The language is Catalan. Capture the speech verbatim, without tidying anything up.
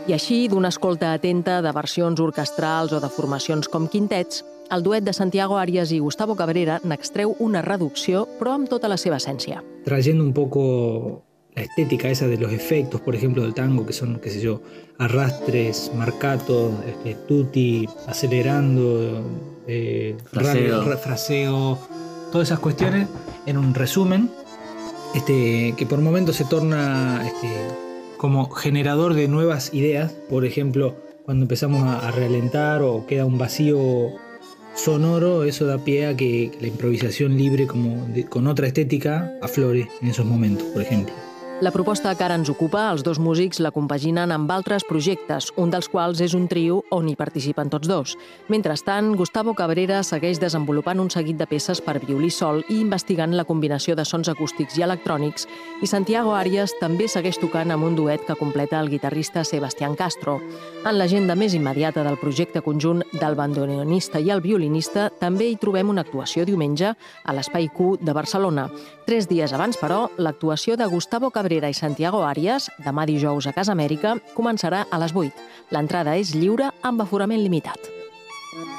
I així, d'una escolta atenta de versions orquestrals o de formacions com quintets, el duet de Santiago Arias i Gustavo Cabrera n'extreu una reducció, però amb tota la seva essència. Trayendo un poco la estética esa de los efectos, por ejemplo, del tango, que son, qué sé yo, arrastres, marcatos, este, tutti, acelerando, eh, fraseo. Ra, fraseo, todas esas cuestiones, en un resumen, este, que por momentos se torna este, como generador de nuevas ideas. Por ejemplo, cuando empezamos a, a realentar o queda un vacío sonoro, eso da pie a que, que la improvisación libre como de, con otra estética aflore en esos momentos, por ejemplo. La proposta que ara ens ocupa, els dos músics la compaginen amb altres projectes, un dels quals és un trio on hi participen tots dos. Mentrestant, Gustavo Cabrera segueix desenvolupant un seguit de peces per violí sol i investigant la combinació de sons acústics i electrònics, i Santiago Arias també segueix tocant amb un duet que completa el guitarrista Sebastián Castro. En l'agenda més immediata del projecte conjunt del bandoneonista i el violinista també hi trobem una actuació diumenge a l'Espai Q de Barcelona. Tres dies abans, però, l'actuació de Gustavo Cabrera i Santiago Arias, demà dijous a Casa Amèrica, començarà a les vuit. L'entrada és lliure amb aforament limitat.